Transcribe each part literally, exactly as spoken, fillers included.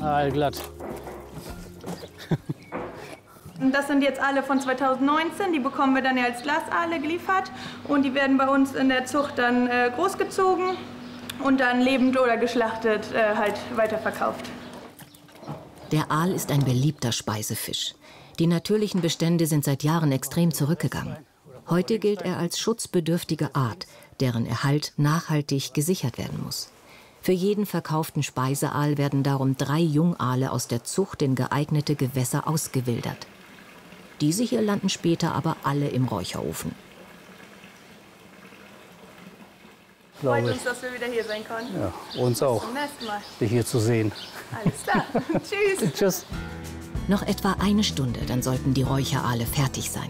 Allglatt. Das sind jetzt Aale von zweitausendneunzehn, die bekommen wir dann ja als Glasaale geliefert und die werden bei uns in der Zucht dann äh, großgezogen und dann lebend oder geschlachtet äh, halt weiterverkauft. Der Aal ist ein beliebter Speisefisch. Die natürlichen Bestände sind seit Jahren extrem zurückgegangen. Heute gilt er als schutzbedürftige Art, deren Erhalt nachhaltig gesichert werden muss. Für jeden verkauften Speiseaal werden darum drei Jungaale aus der Zucht in geeignete Gewässer ausgewildert. Diese hier landen später aber alle im Räucherofen. Freut uns, dass wir wieder hier sein konnten. Ja, uns auch, Zum nächsten Mal. dich hier zu sehen. Alles klar. Tschüss. Tschüss. Noch etwa eine Stunde, dann sollten die Räucheraale fertig sein.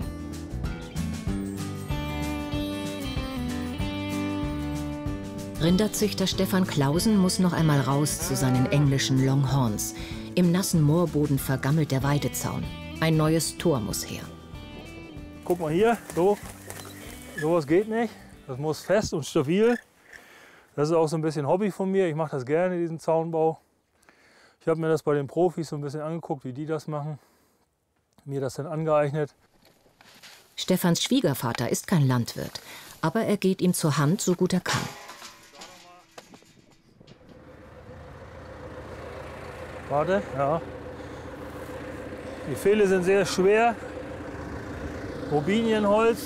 Rinderzüchter Stefan Clausen muss noch einmal raus zu seinen englischen Longhorns. Im nassen Moorboden vergammelt der Weidezaun. Ein neues Tor muss her. Guck mal hier, so. Sowas geht nicht. Das muss fest und stabil. Das ist auch so ein bisschen Hobby von mir. Ich mache das gerne, diesen Zaunbau. Ich habe mir das bei den Profis so ein bisschen angeguckt, wie die das machen. Mir das dann angeeignet. Stefans Schwiegervater ist kein Landwirt, aber er geht ihm zur Hand, so gut er kann. Warte, ja. Die Pfähle sind sehr schwer. Robinienholz.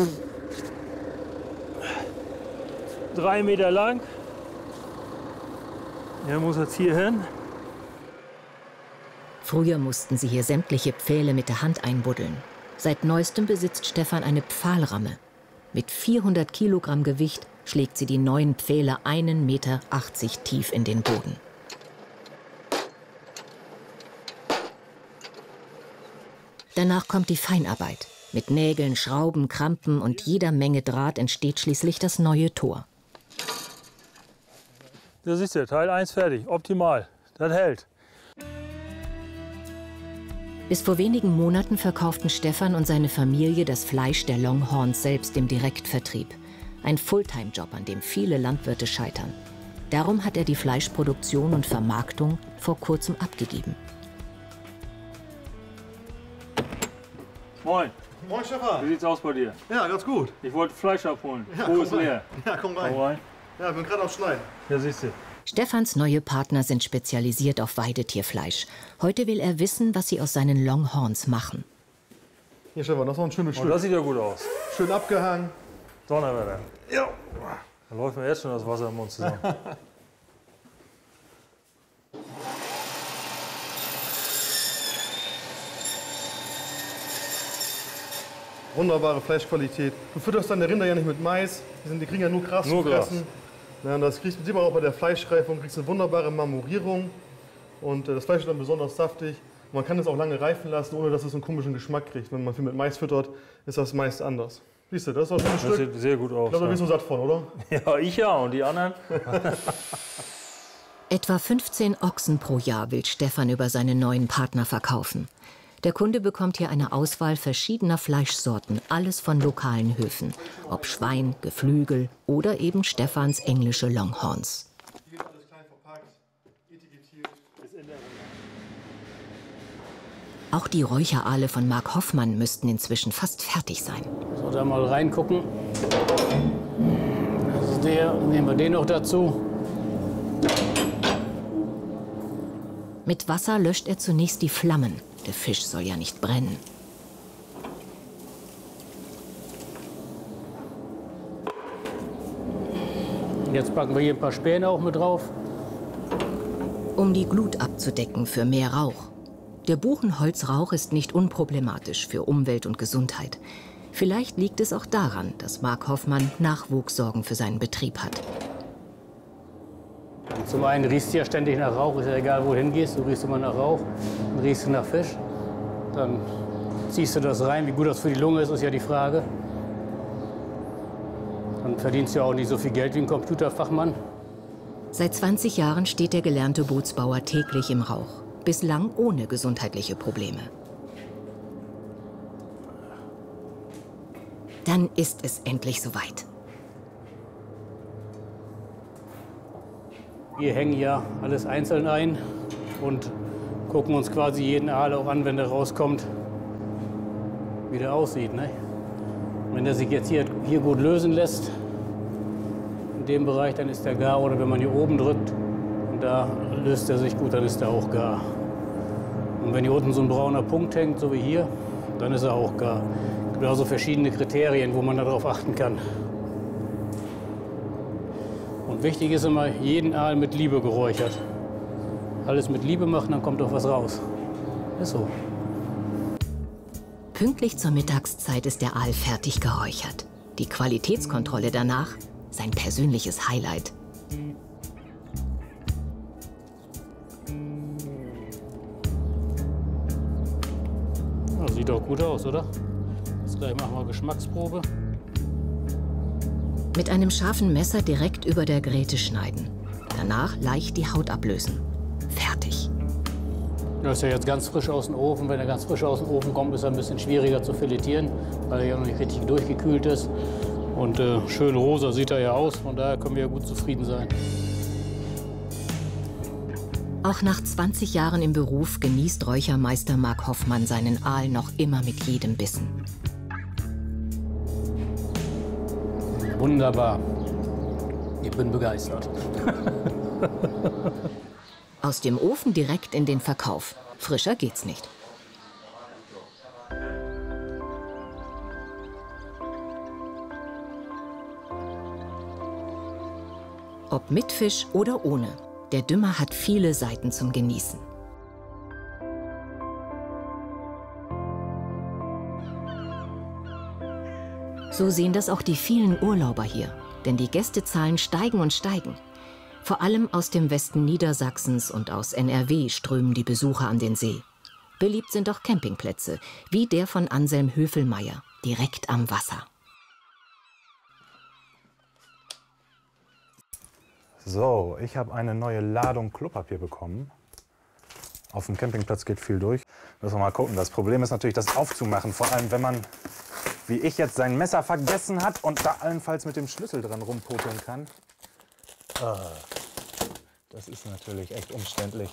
Drei Meter lang. Der muss jetzt hier hin. Früher mussten sie hier sämtliche Pfähle mit der Hand einbuddeln. Seit neuestem besitzt Stefan eine Pfahlramme. Mit vierhundert Kilogramm Gewicht schlägt sie die neuen Pfähle einen Meter achtzig tief in den Boden. Danach kommt die Feinarbeit. Mit Nägeln, Schrauben, Krampen und jeder Menge Draht entsteht schließlich das neue Tor. Da siehst du, Teil eins fertig, optimal. Das hält. Bis vor wenigen Monaten verkauften Stefan und seine Familie das Fleisch der Longhorns selbst im Direktvertrieb. Ein Fulltime-Job, an dem viele Landwirte scheitern. Darum hat er die Fleischproduktion und Vermarktung vor kurzem abgegeben. Moin. Moin Stefan. Wie sieht's aus bei dir? Ja, ganz gut. Ich wollte Fleisch abholen. Ja, Wo ist rein. leer? Ja, komm rein. Komm rein. Ja, ich bin gerade am Schneiden. Ja, siehst du. Stefans neue Partner sind spezialisiert auf Weidetierfleisch. Heute will er wissen, was sie aus seinen Longhorns machen. Hier Stefan, das war ein schönes Oh, Stück. das sieht ja gut aus. Schön abgehangen. Donnerwetter. Ja. Da läuft mir jetzt schon das Wasser im Mund zusammen. Wunderbare Fleischqualität. Du fütterst deine Rinder ja nicht mit Mais. Die, sind, die kriegen ja nur Gras Nur zu Gras. fressen. Ja, und das kriegst, sieht man auch bei der Fleischreifung. Du kriegst eine wunderbare Marmorierung. Und äh, das Fleisch ist dann besonders saftig. Man kann es auch lange reifen lassen, ohne dass es einen komischen Geschmack kriegt. Wenn man viel mit Mais füttert, ist das meist anders. Siehst du, das ist auch schon ein Das Stück. sieht sehr gut aus. Ich glaube, da bist du satt von, oder? Ja, ich ja und die anderen. Etwa fünfzehn Ochsen pro Jahr will Stefan über seine neuen Partner verkaufen. Der Kunde bekommt hier eine Auswahl verschiedener Fleischsorten, alles von lokalen Höfen. Ob Schwein, Geflügel oder eben Stefans englische Longhorns. Auch die Räucheraale von Mark Hoffmann müssten inzwischen fast fertig sein. So, da mal reingucken. Das ist der, nehmen wir den noch dazu. Mit Wasser löscht er zunächst die Flammen. Der Fisch soll ja nicht brennen. Jetzt packen wir hier ein paar Späne auch mit drauf. Um die Glut abzudecken für mehr Rauch. Der Buchenholzrauch ist nicht unproblematisch für Umwelt und Gesundheit. Vielleicht liegt es auch daran, dass Mark Hoffmann Nachwuchssorgen für seinen Betrieb hat. Zum einen riechst du ja ständig nach Rauch, ist ja egal, wo du hingehst, du riechst immer nach Rauch, dann riechst du nach Fisch. Dann ziehst du das rein, wie gut das für die Lunge ist, ist ja die Frage. Dann verdienst du ja auch nicht so viel Geld wie ein Computerfachmann. Seit zwanzig Jahren steht der gelernte Bootsbauer täglich im Rauch. Bislang ohne gesundheitliche Probleme. Dann ist es endlich soweit. Wir hängen ja alles einzeln ein. und gucken uns quasi jeden Aal auch an, wenn der rauskommt, wie der aussieht. Ne? Wenn der sich jetzt hier, hier gut lösen lässt, in dem Bereich, dann ist der gar. Oder wenn man hier oben drückt und da löst er sich gut, dann ist er auch gar. Und wenn hier unten so ein brauner Punkt hängt, so wie hier, dann ist er auch gar. Es gibt also verschiedene Kriterien, wo man darauf achten kann. Und wichtig ist immer, jeden Aal mit Liebe geräuchert. Alles mit Liebe machen, dann kommt doch was raus. Ist so. Pünktlich zur Mittagszeit ist der Aal fertig geräuchert. Die Qualitätskontrolle danach, sein persönliches Highlight. Ja, sieht doch gut aus, oder? Jetzt gleich machen wir Geschmacksprobe. Mit einem scharfen Messer direkt über der Gräte schneiden. Danach leicht die Haut ablösen. Fertig. Der ist ja jetzt ganz frisch aus dem Ofen. Wenn er ganz frisch aus dem Ofen kommt, ist er ein bisschen schwieriger zu filetieren, weil er ja noch nicht richtig durchgekühlt ist. Und äh, schön rosa sieht er ja aus, von daher können wir ja gut zufrieden sein. Auch nach zwanzig Jahren im Beruf genießt Räuchermeister Mark Hoffmann seinen Aal noch immer mit jedem Bissen. Wunderbar. Ich bin begeistert. Aus dem Ofen direkt in den Verkauf. Frischer geht's nicht. Ob mit Fisch oder ohne, der Dümmer hat viele Seiten zum Genießen. So sehen das auch die vielen Urlauber hier, denn die Gästezahlen steigen und steigen. Vor allem aus dem Westen Niedersachsens und aus N R W strömen die Besucher an den See. Beliebt sind auch Campingplätze, wie der von Anselm Höfelmeier, direkt am Wasser. So, ich habe eine neue Ladung Klopapier bekommen. Auf dem Campingplatz geht viel durch. Müssen wir mal gucken. Das Problem ist natürlich, das aufzumachen. Vor allem, wenn man, wie ich jetzt, sein Messer vergessen hat und da allenfalls mit dem Schlüssel dran rumpopeln kann. Das ist natürlich echt umständlich.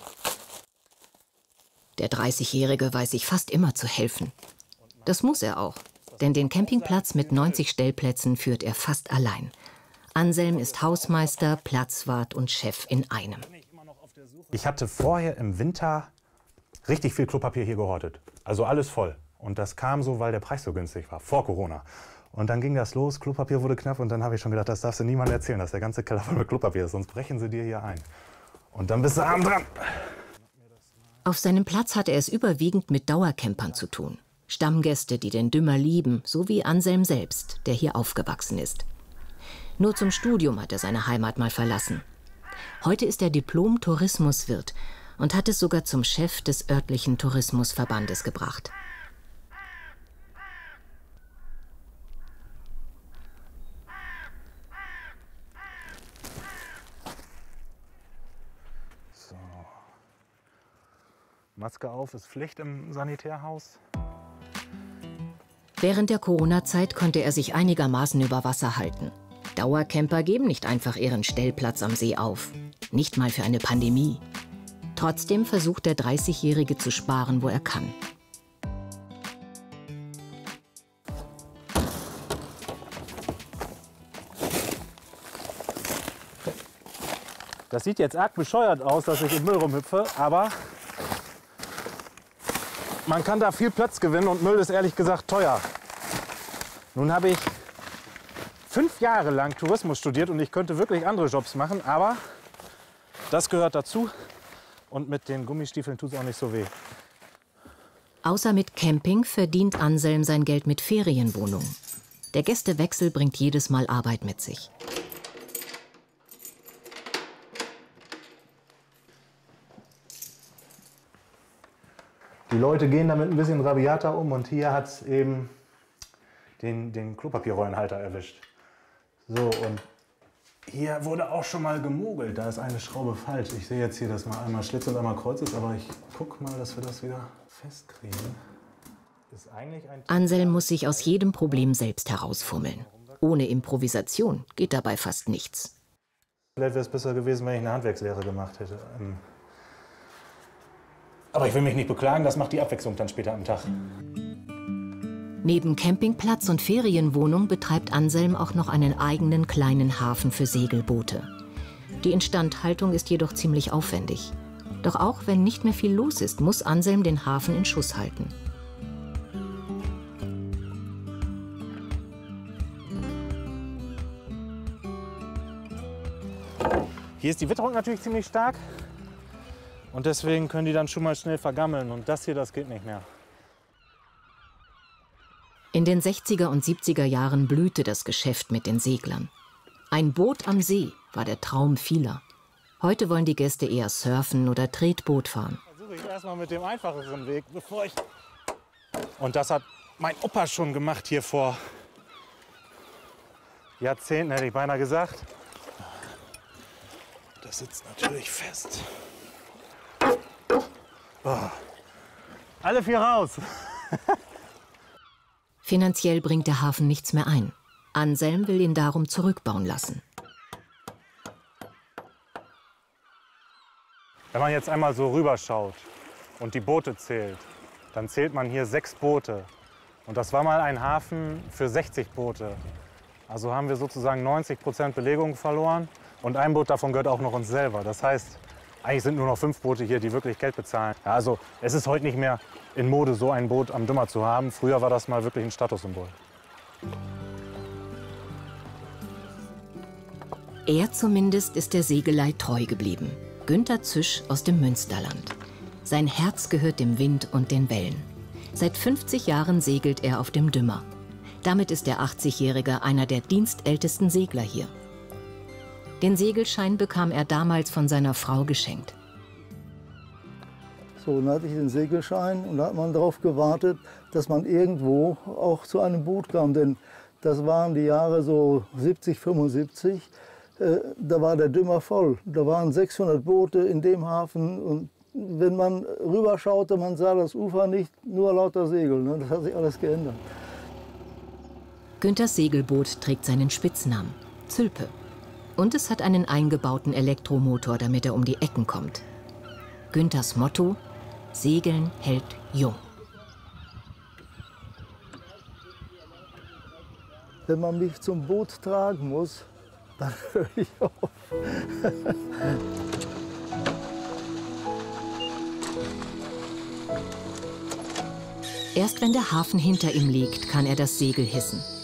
Der dreißigjährige weiß sich fast immer zu helfen. Das muss er auch, denn den Campingplatz mit neunzig Stellplätzen führt er fast allein. Anselm ist Hausmeister, Platzwart und Chef in einem. Ich hatte vorher im Winter richtig viel Klopapier hier gehortet. Also alles voll. Und das kam so, weil der Preis so günstig war, vor Corona. Und dann ging das los, Klopapier wurde knapp und dann habe ich schon gedacht, das darfst du niemandem erzählen, dass der ganze Keller voll mit Klopapier ist, sonst brechen sie dir hier ein. Und dann bist du abends dran. Auf seinem Platz hat er es überwiegend mit Dauercampern zu tun. Stammgäste, die den Dümmer lieben, so wie Anselm selbst, der hier aufgewachsen ist. Nur zum Studium hat er seine Heimat mal verlassen. Heute ist er Diplom-Tourismuswirt und hat es sogar zum Chef des örtlichen Tourismusverbandes gebracht. So. Maske auf ist Pflicht im Sanitärhaus. Während der Corona-Zeit konnte er sich einigermaßen über Wasser halten. Dauercamper geben nicht einfach ihren Stellplatz am See auf. Nicht mal für eine Pandemie. Trotzdem versucht der dreißigjährige zu sparen, wo er kann. Das sieht jetzt arg bescheuert aus, dass ich im Müll rumhüpfe, aber man kann da viel Platz gewinnen und Müll ist ehrlich gesagt teuer. Nun habe ich fünf Jahre lang Tourismus studiert und ich könnte wirklich andere Jobs machen, aber das gehört dazu und mit den Gummistiefeln tut es auch nicht so weh. Außer mit Camping verdient Anselm sein Geld mit Ferienwohnungen. Der Gästewechsel bringt jedes Mal Arbeit mit sich. Die Leute gehen damit ein bisschen rabiater um und hier hat es eben den, den Klopapierrollenhalter erwischt. So, und hier wurde auch schon mal gemogelt. Da ist eine Schraube falsch. Ich sehe jetzt hier, dass mal einmal Schlitz und einmal Kreuz ist, aber ich gucke mal, dass wir das wieder festkriegen. Ist eigentlich ein Anselm muss sich aus jedem Problem selbst herausfummeln. Ohne Improvisation geht dabei fast nichts. Vielleicht wäre es besser gewesen, wenn ich eine Handwerkslehre gemacht hätte. Aber ich will mich nicht beklagen, das macht die Abwechslung dann später am Tag. Neben Campingplatz und Ferienwohnung betreibt Anselm auch noch einen eigenen kleinen Hafen für Segelboote. Die Instandhaltung ist jedoch ziemlich aufwendig. Doch auch wenn nicht mehr viel los ist, muss Anselm den Hafen in Schuss halten. Hier ist die Witterung natürlich ziemlich stark und deswegen können die dann schon mal schnell vergammeln und das hier, das geht nicht mehr. In den sechziger und siebziger Jahren blühte das Geschäft mit den Seglern. Ein Boot am See war der Traum vieler. Heute wollen die Gäste eher surfen oder Tretboot fahren. Versuche ich erstmal mit dem einfacheren Weg, bevor ich... Und das hat mein Opa schon gemacht hier vor Jahrzehnten, hätte ich beinahe gesagt. Das sitzt natürlich fest. Oh. Alle vier raus. Finanziell bringt der Hafen nichts mehr ein. Anselm will ihn darum zurückbauen lassen. Wenn man jetzt einmal so rüberschaut und die Boote zählt, dann zählt man hier sechs Boote. Und das war mal ein Hafen für sechzig Boote. Also haben wir sozusagen neunzig Prozent Belegung verloren. Und ein Boot davon gehört auch noch uns selber. Das heißt, eigentlich sind nur noch fünf Boote hier, die wirklich Geld bezahlen. Ja, also es ist heute nicht mehr in Mode, so ein Boot am Dümmer zu haben. Früher war das mal wirklich ein Statussymbol. Er zumindest ist der Segelei treu geblieben. Günter Züsch aus dem Münsterland. Sein Herz gehört dem Wind und den Wellen. Seit fünfzig Jahren segelt er auf dem Dümmer. Damit ist der achtzigjährige einer der dienstältesten Segler hier. Den Segelschein bekam er damals von seiner Frau geschenkt. So, dann hatte ich den Segelschein und da hat man darauf gewartet, dass man irgendwo auch zu einem Boot kam. Denn das waren die Jahre so siebzig, fünfundsiebzig. Äh, da war der Dümmer voll. Da waren sechshundert Boote in dem Hafen. Und wenn man rüberschaute, man sah das Ufer nicht, nur lauter Segel. Ne? Das hat sich alles geändert. Günthers Segelboot trägt seinen Spitznamen, Zülpe. Und es hat einen eingebauten Elektromotor, damit er um die Ecken kommt. Günthers Motto: Segeln hält jung. Wenn man mich zum Boot tragen muss, dann höre ich auf. Erst wenn der Hafen hinter ihm liegt, kann er das Segel hissen.